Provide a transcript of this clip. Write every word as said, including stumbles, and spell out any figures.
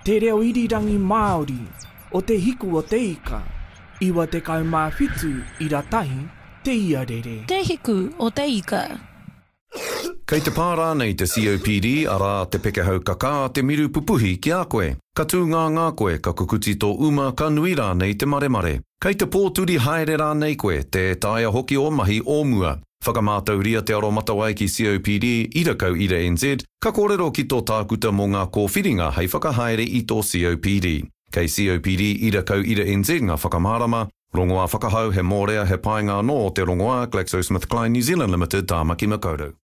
Te reo irirangi Māori, o te hiku o te ika, iwa te kaumāwhitu i ratahi, te iarere. Te hiku o te ika. Kei te pārā nei te C O P D ara te pekehau kaka te miru pupuhi ki a koe. Ka tū ngā ngā koe ka kukuti tō uma ka nui rā nei te mare mare. Kei te pōturi haere rā nei koe te taia hoki o mahi o mua. Whakamātau ria te aro matawai ki C O P D ira kau ira N Z, ka kōrero ki tō tākuta mō ngā kōwhiringa hei whakahaere i tō C O P D. Kei C O P D ira kau ira N Z ngā whakamārama, rongoā whakahau he mōrea he painga no o te rongoā GlaxoSmithKline New Zealand Limited tāmaki makaurau.